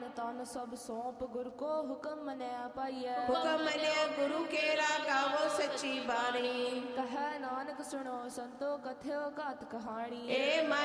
ਮਨ ਤਨ ਸਭ ਸੌਂਪ ਗੁਰ ਕੋ ਹੁਕਮ ਮਨਿਆ ਪਾਈਐ। ਹੁਕਮ ਮਨਿਆ ਗੁਰੂ ਕੇਰਾ ਗਾਵੋ ਸੱਚੀ ਬਾਣੀ। ਕਹੈ ਨਾਨਕ ਸੁਣੋ ਸੰਤੋ ਕਥਿਓ ਘਾਤ ਕਹਾਣੀ। ਏ